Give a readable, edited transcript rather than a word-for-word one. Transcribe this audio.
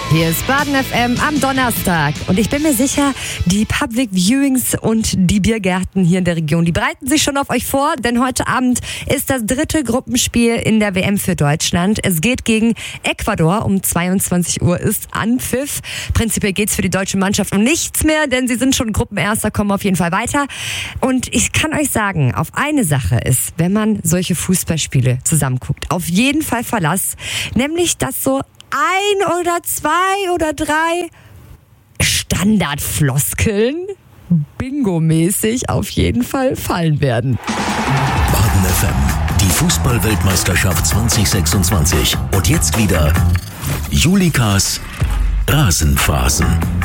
Hier ist Baden FM am Donnerstag und ich bin mir sicher, die Public Viewings und die Biergärten hier in der Region, die bereiten sich schon auf euch vor, denn heute Abend ist das 3. Gruppenspiel in der WM für Deutschland. Es geht gegen Ecuador, um 22 Uhr ist Anpfiff. Prinzipiell geht's für die deutsche Mannschaft um nichts mehr, denn sie sind schon Gruppenerster, kommen auf jeden Fall weiter. Und ich kann euch sagen, auf eine Sache ist, wenn man solche Fußballspiele zusammenguckt, auf jeden Fall Verlass, nämlich dass so 1 oder 2 oder 3 Standardfloskeln bingo-mäßig auf jeden Fall fallen werden. Baden FM, die Fußball-Weltmeisterschaft 2026. Und jetzt wieder Julikas Rasenphasen.